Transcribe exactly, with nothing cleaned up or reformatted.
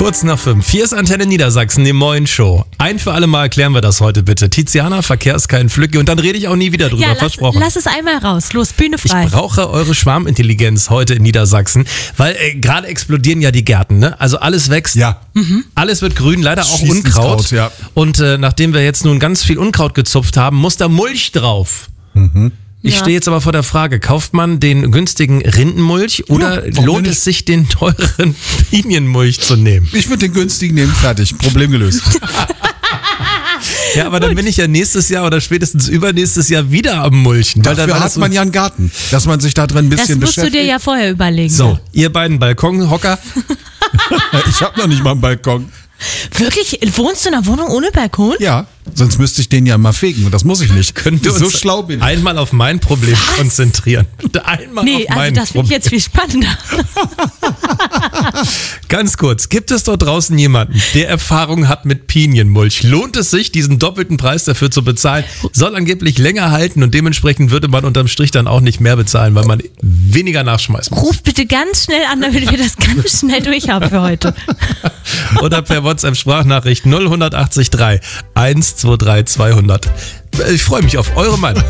Kurz nach fünf. Hier ist Antenne Niedersachsen, die Moin Show. Ein für alle Mal erklären wir das heute bitte. Tiziana, Verkehr ist kein Flücke und dann rede ich auch nie wieder drüber, ja, lass, versprochen. lass es einmal raus. Los, Bühne frei. Ich brauche eure Schwarmintelligenz heute in Niedersachsen, weil äh, gerade explodieren ja die Gärten, ne? Also alles wächst, Ja. Mhm. alles wird grün, leider auch Schießt ins Unkraut. Kraut, ja. Und äh, nachdem wir jetzt nun ganz viel Unkraut gezupft haben, muss da Mulch drauf. Ich Ja. stehe jetzt aber vor der Frage, kauft man den günstigen Rindenmulch oder Ja, warum lohnt nicht? es sich, den teuren Pinienmulch zu nehmen? Ich würde den günstigen nehmen, fertig. Problem gelöst. Ja, aber dann bin ich ja nächstes Jahr oder spätestens übernächstes Jahr wieder am Mulchen. Weil dann Dafür alles hat so- man ja einen Garten, dass man sich da drin ein Das bisschen musst du beschäftigt. dir ja vorher überlegen. So, ihr beiden Balkonhocker, Ich habe noch nicht mal einen Balkon. Wirklich? Wohnst du in einer Wohnung ohne Balkon? Ja, sonst müsste ich den ja mal fegen und das muss ich nicht. könnt ihr so uns schlau bin ich. einmal auf mein Problem konzentrieren. Bitte einmal Nee, auf also mein das finde Problem. ich jetzt viel spannender. Ganz kurz, gibt es dort draußen jemanden, der Erfahrung hat mit Pinienmulch? Lohnt es sich, diesen doppelten Preis dafür zu bezahlen? Soll angeblich länger halten und dementsprechend würde man unterm Strich dann auch nicht mehr bezahlen, weil man weniger nachschmeißen muss. Ruf bitte ganz schnell an, damit wir das ganz schnell durchhaben für heute. Oder per WhatsApp-Sprachnachricht null acht drei eins zwei drei zweihundert. Ich freue mich auf eure Meinung.